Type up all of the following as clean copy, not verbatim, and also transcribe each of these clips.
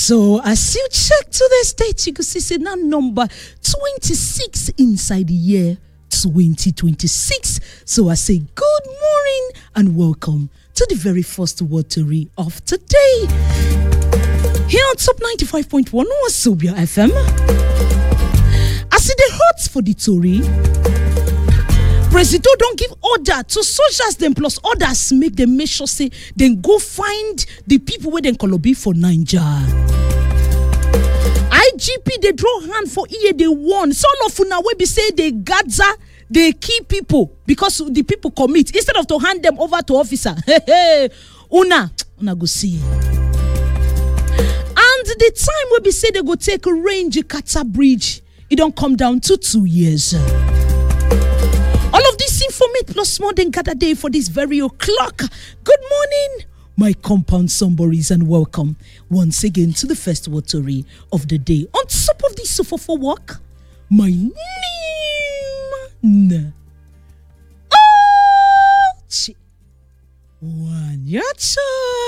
So as you check to the state, you can see now number 26 inside the year 2026. So I say good morning and welcome to the very first watery of today. Here on Top 95.1 Wazobia FM. I see the hot for the Tory. Presido don't give order to soldiers them plus others make them make sure say then go find the people where they Kolobi for Niger. IGP they draw hand for EA they won. So all of una we be say they gather they key people because the people commit instead of to hand them over to officer. Una go see. And the time we be say they go take a range Kata Bridge. It don't come down to 2 years. All of this information plus more than gather day for this very o'clock. Good morning, my compound somebodies, and welcome once again to the first watery of the day. On top of this sofa for work, my name Wanyacha.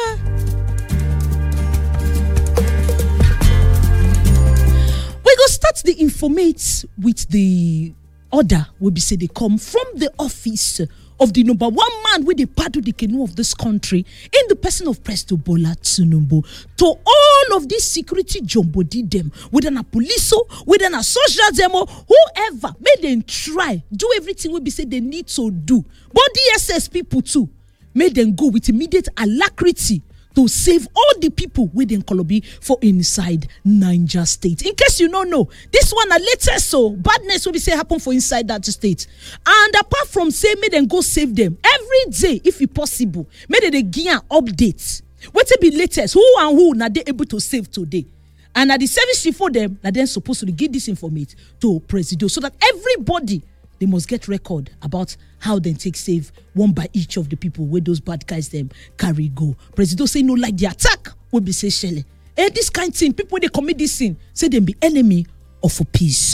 We go start the informate with the order will be say they come from the office of the number one man with the paddle the canoe of this country in the person of Presto Bola Tinubu to all of these security jumbo did them whether a police whether a social demo whoever made them try do everything will be say they need to do but DSS people too made them go with immediate alacrity to save all the people within Kolobi for inside Niger State. In case you don't know, this one a latest so badness will be say happen for inside that state. And apart from say make them go save them every day if it possible, make they give updates. What to be latest? Who and who now they able to save today? And at the service chief for them, now then supposed to give this information to Presido so that everybody they must get record about how they take save one by each of the people where those bad guys them carry go. Presido say no like the attack will be say Shelley. This kind of thing, people they commit this sin, say them be enemy of a peace.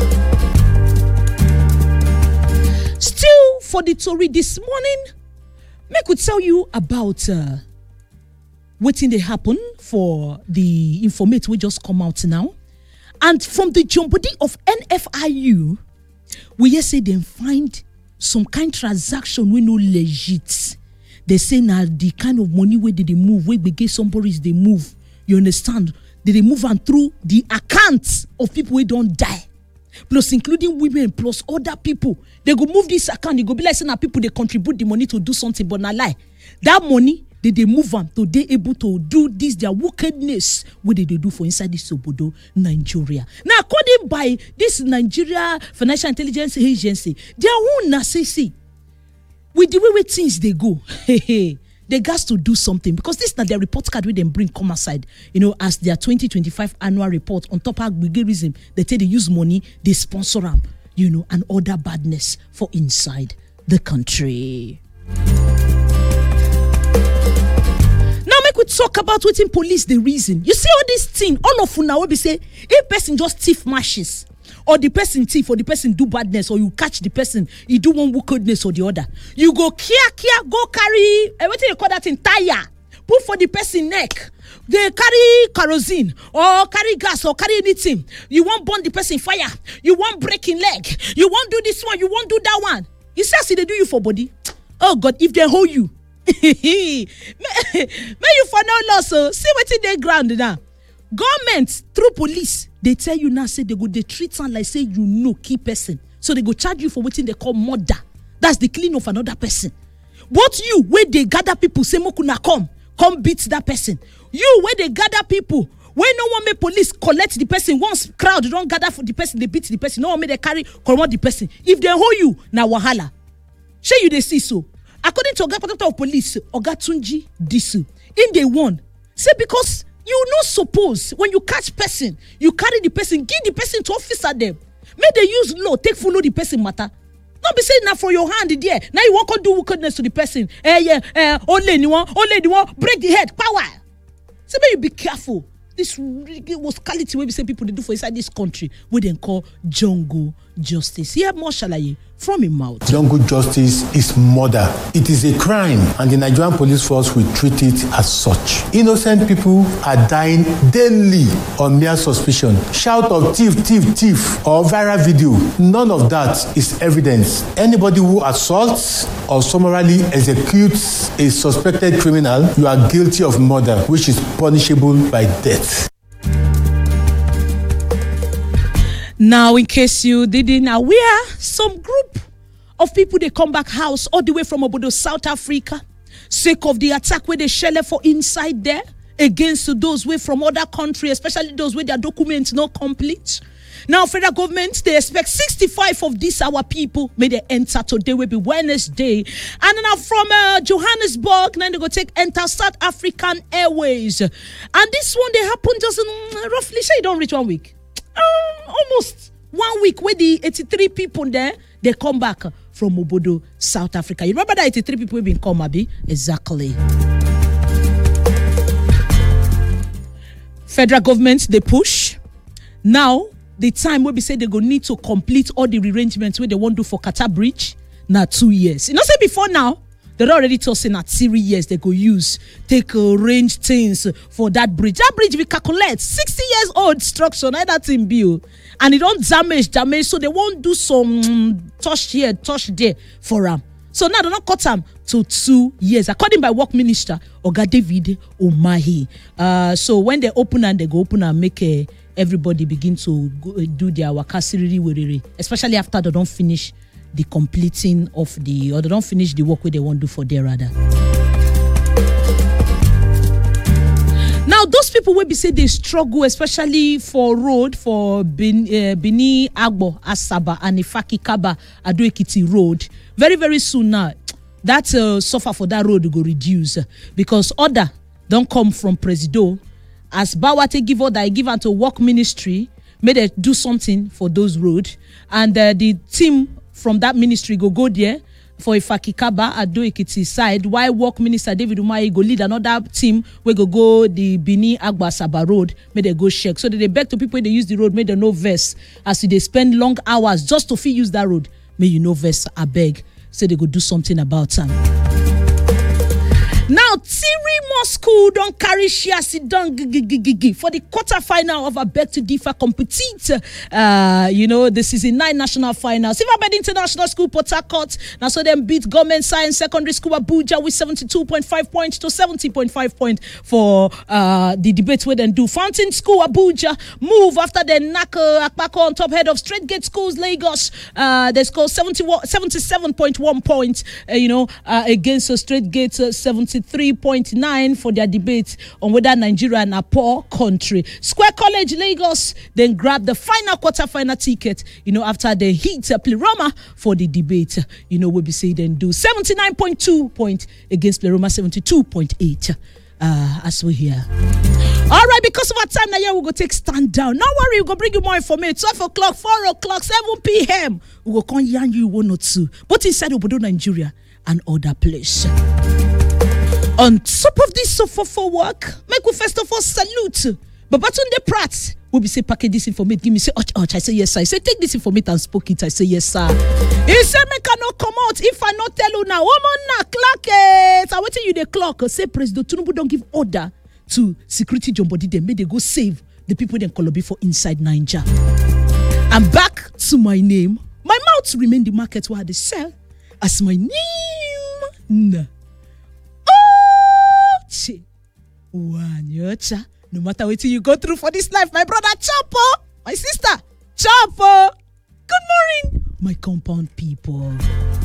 Still for the Tory this morning, me could tell you about what thing they happen for the informate we just come out now. And from the jumbody of NFIU, we just say they find some kind of transaction we no legit. They say now the kind of money where they move, where they get somebody's they move. You understand? They move and through the accounts of people who don't die. Plus including women, plus other people. They go move this account, they go be like saying people they contribute the money to do something, but not lie. That money they move on to they able to do this their wickedness what they do for inside this Obodo Nigeria. Now according by this Nigeria Financial Intelligence Agency, their own say with the way things they go, they got to do something because this is not their report card where they bring come aside, as their 2025 annual report on top of aggregarism. They say they use money, they sponsor them, and other badness for inside the country. We talk about what in police the reason. You see all this thing, all of you now will be say, if person just thief mashes, or the person thief, or the person do badness, or you catch the person, you do one wickedness or the other. You go go carry, what do you call that in tire? Put for the person neck. They carry kerosene, or carry gas, or carry anything. You won't burn the person fire. You won't break in leg. You won't do this one. You won't do that one. You see they do you for body. Oh God, if they hold you. May you for no loss, so see what's in the ground now. Government through police, they tell you now say they treat someone like say key person. So they go charge you for what they call murder. That's the killing of another person. But you where they gather people say mokuna come beat that person. You where they gather people when no one may police collect the person once crowd don't gather for the person they beat the person. No one may they carry correct the person. If they hold you now wahala. Shey you they see so. According to Oga Protector of Police, Oga Tunji Disu, in the one, say because you not suppose when you catch person, you carry the person, give the person to officer them. May they use law, take follow the person matter. Not be saying now for your hand there. Now you won't do wickedness to the person. Only anyone, break the head, power. So may you be careful. This was quality way we say people they do for inside this country, we then call jungle justice. Here more shalaye from him mouth. Jungle justice is murder. It is a crime, and the Nigerian police force will treat it as such. Innocent people are dying daily on mere suspicion. Shout of thief, thief, thief, or viral video. None of that is evidence. Anybody who assaults or summarily executes a suspected criminal, you are guilty of murder, which is punishable by death. Now, in case you didn't aware, some group of people, they come back house all the way from Obodo, South Africa, sake of the attack where they shell for inside there against those way from other countries, especially those where their documents not complete. Now, federal government, they expect 65 of these our people may they enter today, will be Wednesday. And now from Johannesburg, now they go enter South African Airways. And this one, they happen just roughly, say, don't reach 1 week. Almost 1 week where the 83 people there, they come back from Obodo, South Africa. You remember that 83 people have been come, Abi? Exactly. Federal government, they push. Now, the time where we say they go need to complete all the rearrangements where they want to do for Qatar Bridge, now 2 years. You know, say before now, they're already tossing at 3 years they go use, take arrange things for that bridge. That bridge we calculate 60 years old structure, not that in bill. And it don't damage, so they won't do some touch here, touch there for them. So now they don't cut them to 2 years, according by Work Minister Oga David Umahi. So when they open and make everybody begin to do their wakasiriri, especially after they don't finish the completing of they don't finish the work where they want to do for their rather. Now, those people will be say they struggle, especially for road for Bini Agbo, Asaba, and Ifaki Kaba, Ado-Ekiti road. Very, very soon now, that suffer for that road go reduce because order don't come from Presido. As Bawate give order, I give unto Work Ministry, may they do something for those roads, and the team from that ministry go there for Ifaki Kaba Ado-Ekiti side, while Work Minister David Umahi go lead another team we go the Bini Agba Saba road, may they go check. So they beg to people they use the road, may they no vest as they spend long hours just to use that road. May you know vest, I beg. So they go do something about them. Now, Tiri Moscow don't carry Shiasi down for the quarterfinal of a Bet to Differ compete. The season 9 national final. Silverbird International School Port Harcourt. Now, so them beat Government Science Secondary School Abuja with 72.5 points to 70.5 points for the debate where they do. Fountain School Abuja move after they knock Akpako on top head of Straight Gate Schools Lagos. They score 77.1 points. Against Straight Gate 73.9 for their debate on whether Nigeria is a poor country. Square College Lagos then grabbed the final quarter-final ticket, after they hit Pleroma for the debate. We'll be saying then do 79.2 points against Pleroma 72.8. As we hear. All right, because of our time now, we'll go take stand down. No worry, we'll go bring you more information. 12 o'clock, 4 o'clock, 7 p.m. We'll go call you 1 or 2. But inside Obodo, Nigeria and other place. On top of this for work, make we first of all salute Babatunde Pratt. We'll be say package this information. Give me say I say yes sir. I say take this information and spoke it. I say yes sir. He say make I not come out if I not tell you now. Woman na clock it. I wait till you the clock. Say President Tinubu don't give order to security John Body them. May they go save the people in Kolobi for inside Niger. I'm back to my name. My mouth remain the market where they sell as my name. No matter what you go through for this life, my brother Chapo, my sister Chapo. Good morning, my compound people.